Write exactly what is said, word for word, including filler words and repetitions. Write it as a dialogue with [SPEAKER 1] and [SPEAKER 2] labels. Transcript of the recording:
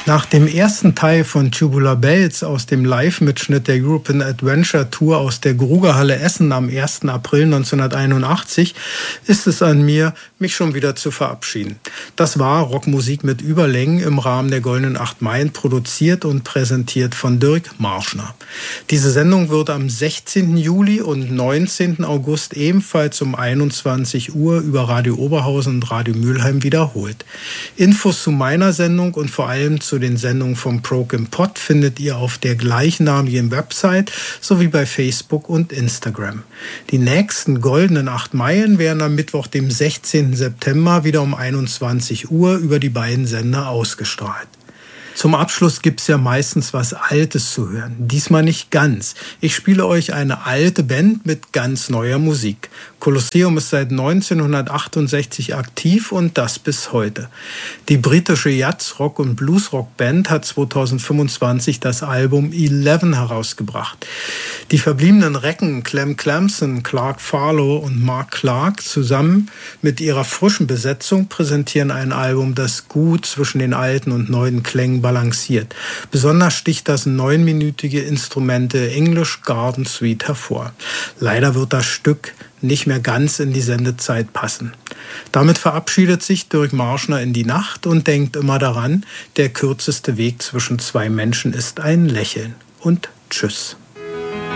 [SPEAKER 1] Nach dem ersten Teil von Tubular Bells aus dem Live-Mitschnitt der European Adventure Tour aus der Grugerhalle Essen am ersten April neunzehnhunderteinundachtzig ist es an mir, mich schon wieder zu verabschieden. Das war Rockmusik mit Überlängen im Rahmen der Goldenen Acht Meilen, produziert und präsentiert von Dirk Marschner. Diese Sendung wird am sechzehnten Juli und neunzehnten August ebenfalls um einundzwanzig Uhr über Radio Oberhausen und Radio Mülheim wiederholt. Infos zu meiner Sendung und vor allem zu den Sendungen vom Broken Pot findet ihr auf der gleichnamigen Website sowie bei Facebook und Instagram. Die nächsten Goldenen Acht Meilen werden am Mittwoch, dem sechzehnten September, wieder um einundzwanzig Uhr über die beiden Sender ausgestrahlt. Zum Abschluss gibt's ja meistens was Altes zu hören. Diesmal nicht ganz. Ich spiele euch eine alte Band mit ganz neuer Musik. Colosseum ist seit neunzehnhundertachtundsechzig aktiv und das bis heute. Die britische Jazz-, Rock- und Blues-Rock-Band hat zweitausendfünfundzwanzig das Album Eleven herausgebracht. Die verbliebenen Recken Clem Clamson, Clark Farlow und Mark Clark zusammen mit ihrer frischen Besetzung präsentieren ein Album, das gut zwischen den alten und neuen Klängen balanciert. Besonders sticht das neunminütige Instrumente English Garden Suite hervor. Leider wird das Stück nicht mehr ganz in die Sendezeit passen. Damit verabschiedet sich Dirk Marschner in die Nacht und denkt immer daran, der kürzeste Weg zwischen zwei Menschen ist ein Lächeln. Und tschüss.